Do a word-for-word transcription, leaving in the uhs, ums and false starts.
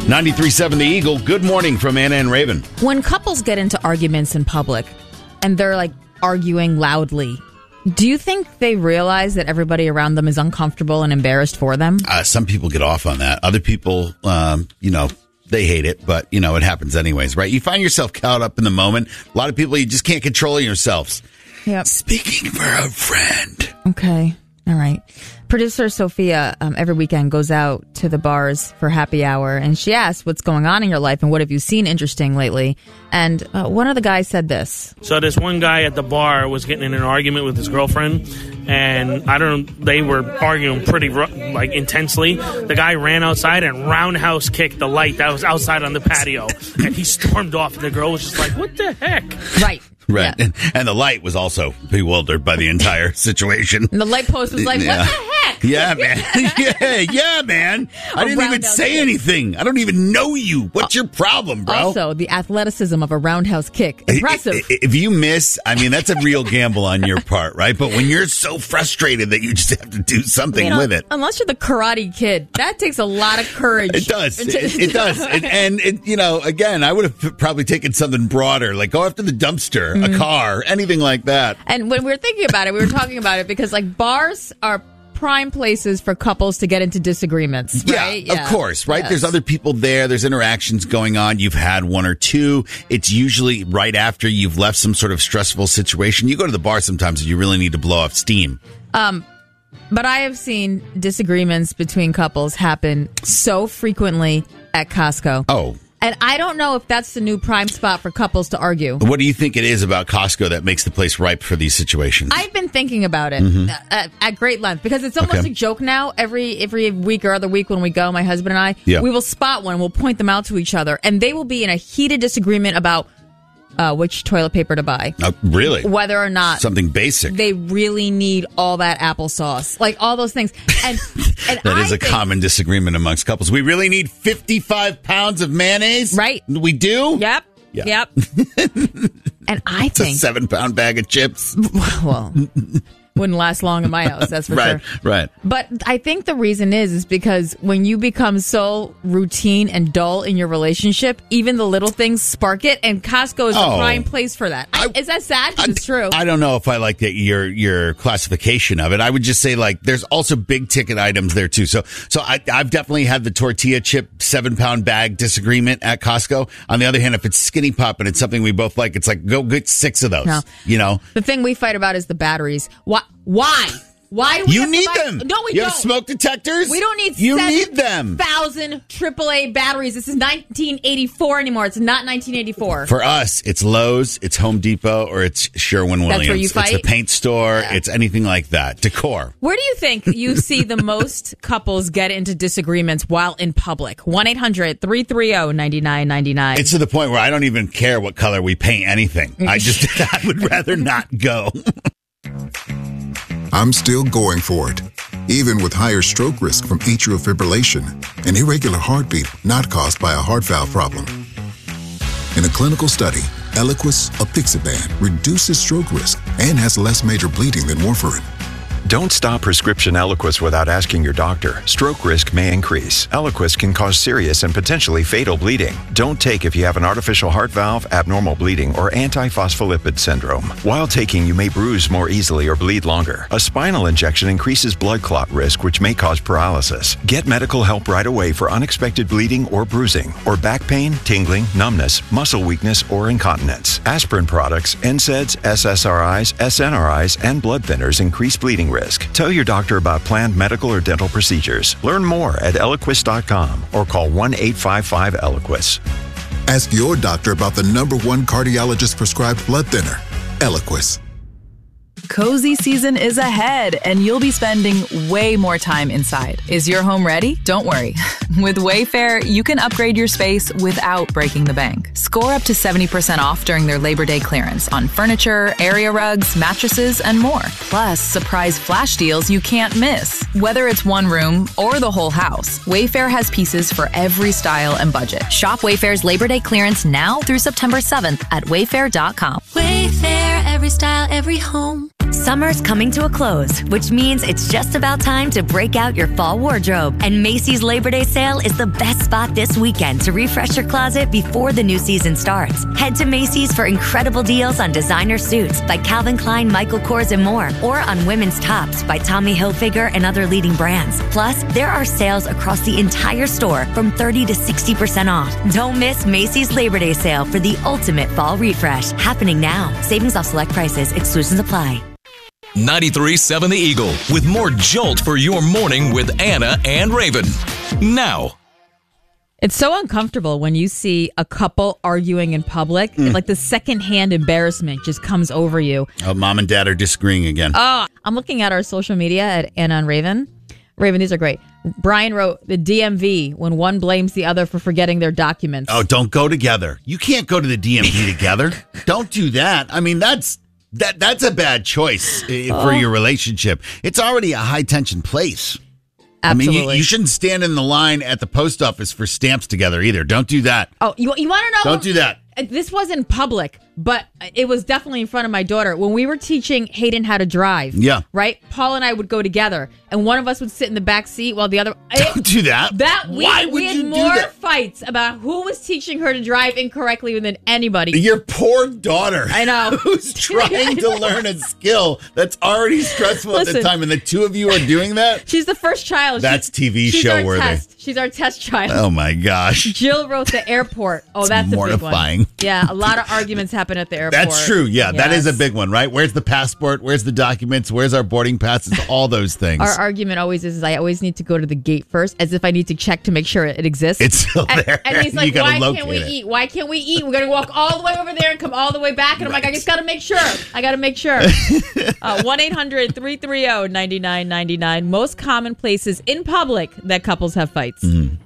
ninety-three point seven The Eagle. Good morning from Anna and Raven. When couples get into arguments in public and they're like arguing loudly, do you think they realize that everybody around them is uncomfortable and embarrassed for them? Uh, some people get off on that. Other people, um, you know, they hate it, but, you know, it happens anyways, right? You find yourself caught up in the moment. A lot of people, you just can't control yourselves. Yep. Speaking for a friend. Okay. All right. Producer Sophia um, every weekend goes out to the bars for happy hour, and she asks what's going on in your life and what have you seen interesting lately. And uh, one of the guys said this. So this one guy at the bar was getting in an argument with his girlfriend, and I don't know, they were arguing pretty like intensely. The guy ran outside and roundhouse kicked the light that was outside on the patio, and he stormed off. And the girl was just like, "What the heck?" Right. Right. Yeah. And, and the light was also bewildered by the entire situation. And the light post was like, Yeah. what the heck? Yeah, man. yeah, yeah, man. I didn't even roundhouse say kick. anything. I don't even know you. What's your problem, bro? Also, the athleticism of a roundhouse kick. Impressive. I- I- If you miss, I mean, that's a real gamble on your part, right? But when you're so frustrated that you just have to do something You know, with it. Unless you're the Karate Kid, that takes a lot of courage. It does. It, it does. It, and, it, you know, again, I would have probably taken something broader, like go after the dumpster, Mm-hmm. a car, anything like that. And when we were thinking about it, we were talking about it because, like, bars are prime places for couples to get into disagreements, right? Yeah, of course, right? Yes. There's other people there. There's interactions going on. You've had one or two. It's usually right after you've left some sort of stressful situation. You go to the bar sometimes and you really need to blow off steam. Um, but I have seen disagreements between couples happen so frequently at Costco. Oh. And I don't know if that's the new prime spot for couples to argue. What do you think it is about Costco that makes the place ripe for these situations? I've been thinking about it Mm-hmm. at, at great length because it's almost Okay. a joke now. Every every week or other week when we go, my husband and I, Yeah. we will spot one. We'll point them out to each other, and they will be in a heated disagreement about uh, which toilet paper to buy, Uh, really? whether or not Something basic. they really need all that applesauce, like all those things. And and That I is a think, common disagreement amongst couples. We really need fifty-five pounds of mayonnaise? Right. We do? Yep. Yeah. Yep. And I It's a think, seven-pound bag of chips. well, wouldn't last long in my house, that's for Right, sure. right. But I think the reason is is because when you become so routine and dull in your relationship, even the little things spark it, and Costco is Oh. a prime place for that. I, is that sad? 'Cause it's true. I don't know if I like that your your classification of it. I would just say like there's also big ticket items there too. So so I, I've definitely had the tortilla chip seven pound bag disagreement at Costco. On the other hand, if it's Skinny Pop and it's something we both like, it's like go get six of those. No. You know, The thing we fight about is the batteries. Why? Why? Why do we you have to need buy- them. No, we you don't. have smoke detectors. We don't need You seven need them thousand triple A batteries. This is nineteen eighty-four anymore. It's not nineteen eighty-four. For us, it's Lowe's, it's Home Depot, or it's Sherwin-Williams. That's where you It's fight? the paint store. It's anything like that. Decor. Where do you think you see the most couples get into disagreements while in public? one eight hundred three three zero nine nine nine nine. It's to the point where I don't even care what color we paint anything. I just, I would rather not go. I'm still going for it, even with higher stroke risk from atrial fibrillation, an irregular heartbeat not caused by a heart valve problem. In a clinical study, Eliquis apixaban reduces stroke risk and has less major bleeding than warfarin. Don't stop prescription Eliquis without asking your doctor. Stroke risk may increase. Eliquis can cause serious and potentially fatal bleeding. Don't take if you have an artificial heart valve, abnormal bleeding, or antiphospholipid syndrome. While taking, you may bruise more easily or bleed longer. A spinal injection increases blood clot risk, which may cause paralysis. Get medical help right away for unexpected bleeding or bruising, or back pain, tingling, numbness, muscle weakness, or incontinence. Aspirin products, N SAIDs, S S R Is, S N R Is, and blood thinners increase bleeding risk. Tell your doctor about planned medical or dental procedures. Learn more at Eliquis dot com or call one eight five five Eliquis. Ask your doctor about the number one cardiologist prescribed blood thinner, Eliquis. Cozy season is ahead, and you'll be spending way more time inside. Is your home ready? Don't worry. With Wayfair, you can upgrade your space without breaking the bank. Score up to seventy percent off during their Labor Day clearance on furniture, area rugs, mattresses, and more. Plus, surprise flash deals you can't miss. Whether it's one room or the whole house, Wayfair has pieces for every style and budget. Shop Wayfair's Labor Day clearance now through September seventh at wayfair dot com. Wayfair, every style, every home. Summer's coming to a close, which means it's just about time to break out your fall wardrobe. And Macy's Labor Day sale is the best spot this weekend to refresh your closet before the new season starts. Head to Macy's for incredible deals on designer suits by Calvin Klein, Michael Kors, and more, or on women's tops by Tommy Hilfiger and other leading brands. Plus, there are sales across the entire store from thirty to sixty percent off. Don't miss Macy's Labor Day sale for the ultimate fall refresh. Happening now. Savings off select prices. Exclusions apply. ninety-three point seven The Eagle with more Jolt for your morning with Anna and Raven. Now. It's so uncomfortable when you see a couple arguing in public. Mm. Like the secondhand embarrassment just comes over you. Oh, mom and dad are disagreeing again. Oh, I'm looking at our social media at Anna and Raven. Raven, these are great. Brian wrote the D M V when one blames the other for forgetting their documents. Oh, don't go together. You can't go to the D M V together. Don't do that. I mean, that's that that's a bad choice uh, oh. for your relationship. It's already a high tension place. Absolutely. I mean, you, you shouldn't stand in the line at the post office for stamps together either. Don't do that. Oh, you, you want to know? Don't do that. This wasn't public, but it was definitely in front of my daughter. When we were teaching Hayden how to drive, yeah, right? Paul and I would go together, and one of us would sit in the back seat while the other... Don't it, do that. That we, Why would we had you more do that? fights about who was teaching her to drive incorrectly than anybody. Your poor daughter. I know. Who's trying to learn a skill that's already stressful Listen, at the time, and the two of you are doing that? She's the first child. That's she's, T V she's show our worthy. Test. She's our test child. Oh, my gosh. Jill wrote the airport. Oh, it's that's mortifying. a big one. Yeah, a lot of arguments happen at the airport. That's true. Yeah, yes. that is a big one, right? Where's the passport? Where's the documents? Where's our boarding passes? All those things. Our argument always is, is I always need to go to the gate first, as if I need to check to make sure it exists. It's still and, there. And he's like, you why locate can't we it. eat? Why can't we eat? We're going to walk all the way over there and come all the way back. And I'm like, I just got to make sure. I got to make sure. uh, one eight hundred three three zero nine nine nine nine. Most common places in public that couples have fights. Mm-hmm.